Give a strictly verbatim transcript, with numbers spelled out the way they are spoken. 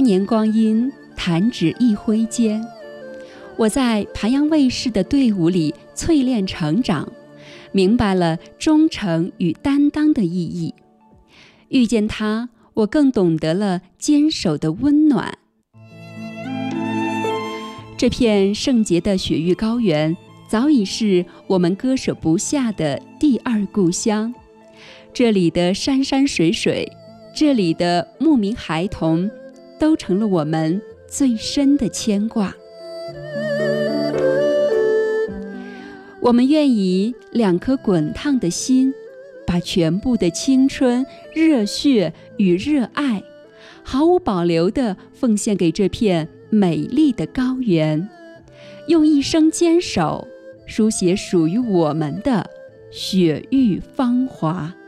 年光阴，弹指一挥间。我在盘阳卫视的队伍里淬炼成长，明白了忠诚与担当的意义。遇见他，我更懂得了坚守的温暖。这片圣洁的雪域高原，早已是我们割舍不下的第二故乡。这里的山山水水，这里的牧民孩童，都成了我们最深的牵挂。我们愿以两颗滚烫的心，把全部的青春、热血与热爱，毫无保留地奉献给这片美丽的高原，用一生坚守，书写属于我们的雪域芳华。